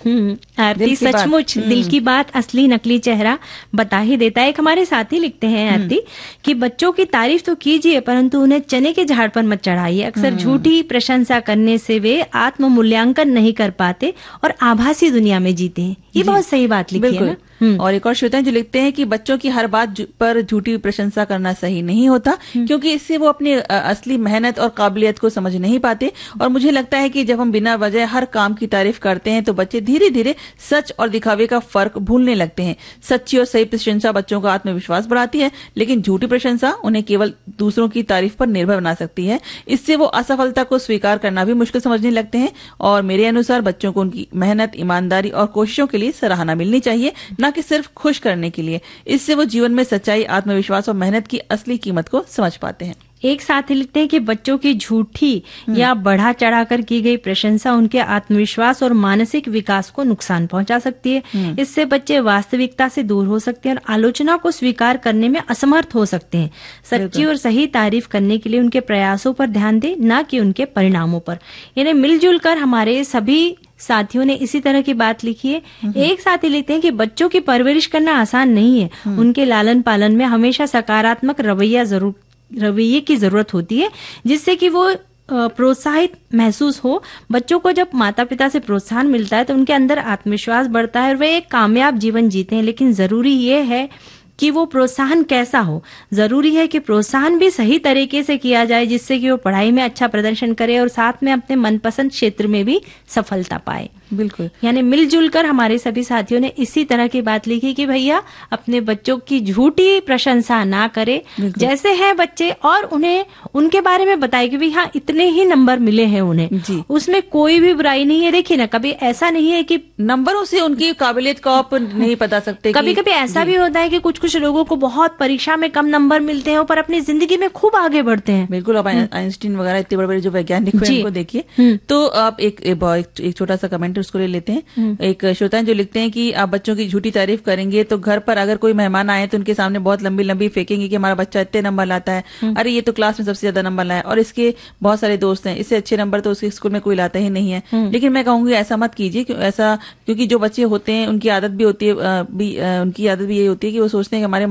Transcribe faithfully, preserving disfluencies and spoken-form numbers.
हम्म, आरती सचमुच दिल की बात असली नकली चेहरा बता ही देता है। एक हमारे साथी लिखते हैं आरती कि बच्चों की तारीफ तो कीजिए परंतु उन्हें चने के झाड़ पर मत चढ़ाइए। अक्सर झूठी प्रशंसा करने से वे आत्म मूल्यांकन नहीं कर पाते और आभासी दुनिया में जीते हैं। ये बहुत सही बात लिखी है ना। और एक और श्रोता जो लिखते हैं कि बच्चों की हर बात पर झूठी प्रशंसा करना सही नहीं होता, क्योंकि इससे वो अपनी असली मेहनत और काबिलियत को समझ नहीं पाते। और मुझे लगता है कि जब हम बिना वजह हर काम की तारीफ करते हैं तो बच्चे धीरे धीरे सच और दिखावे का फर्क भूलने लगते हैं। सच्ची और सही प्रशंसा बच्चों का आत्मविश्वास बढ़ाती है, लेकिन झूठी प्रशंसा उन्हें केवल दूसरों की तारीफ पर निर्भर बना सकती है। इससे वो असफलता को स्वीकार करना भी मुश्किल समझने लगते हैं। और मेरे अनुसार बच्चों को उनकी मेहनत, ईमानदारी और कोशिशों के लिए सराहना मिलनी चाहिए, न कि सिर्फ खुश करने के लिए। इससे वो जीवन में सच्चाई, आत्मविश्वास और मेहनत की असली कीमत को समझ पाते हैं। एक साथी लिखते हैं कि बच्चों की झूठी या बढ़ा चढ़ाकर की गई प्रशंसा उनके आत्मविश्वास और मानसिक विकास को नुकसान पहुंचा सकती है। इससे बच्चे वास्तविकता से दूर हो सकते हैं और आलोचना को स्वीकार करने में असमर्थ हो सकते हैं। सच्ची और सही तारीफ करने के लिए उनके प्रयासों पर ध्यान दें, न कि उनके परिणामों पर। यानी मिलजुल कर हमारे सभी साथियों ने इसी तरह की बात लिखी है। एक साथी लिखते हैं कि बच्चों की परवरिश करना आसान नहीं है। उनके लालन पालन में हमेशा सकारात्मक रवैया जरूर रवैये की जरूरत होती है, जिससे कि वो प्रोत्साहित महसूस हो। बच्चों को जब माता पिता से प्रोत्साहन मिलता है तो उनके अंदर आत्मविश्वास बढ़ता है और वे एक कामयाब जीवन जीते हैं। लेकिन जरूरी ये है कि वो प्रोत्साहन कैसा हो। जरूरी है कि प्रोत्साहन भी सही तरीके से किया जाए, जिससे कि वो पढ़ाई में अच्छा प्रदर्शन करे और साथ में अपने मनपसंद क्षेत्र में भी सफलता पाए। बिल्कुल, यानी मिलजुल कर हमारे सभी साथियों ने इसी तरह की बात लिखी कि भैया अपने बच्चों की झूठी प्रशंसा ना करे, जैसे हैं बच्चे, और उन्हें उनके बारे में बताए कि भाई हाँ इतने ही नंबर मिले हैं उन्हें जी। उसमें कोई भी बुराई नहीं है। देखिए ना, कभी ऐसा नहीं है कि नंबरों से उनकी काबिलियत को आप नहीं बता सकते। कभी कभी ऐसा भी होता है कि कुछ कुछ लोगों को बहुत परीक्षा में कम नंबर मिलते हैं पर अपनी जिंदगी में खूब आगे बढ़ते हैं। बिल्कुल, आप आइंस्टीन वगैरह इतने बड़े बड़े जो वैज्ञानिक हैं उनको देखिए। तो आप एक एक छोटा सा कमेंट उसको ले लेते हैं। एक श्रोता जो लिखते हैं कि आप बच्चों की झूठी तारीफ करेंगे तो घर पर अगर कोई मेहमान आए तो उनके सामने बहुत लंबी लंबी फेंकेंगे कि हमारा बच्चा इतने नंबर लाता है, अरे ये तो क्लास में सबसे ज्यादा नंबर लाया और इसके बहुत सारे दोस्त हैं, इससे अच्छे नंबर तो उसके स्कूल में कोई लाता ही नहीं है। लेकिन मैं कहूंगी ऐसा मत कीजिए, ऐसा क्योंकि जो बच्चे होते हैं उनकी आदत भी होती है, भी, उनकी आदत भी यही होती है कि वो सोचते हैं कि हमारे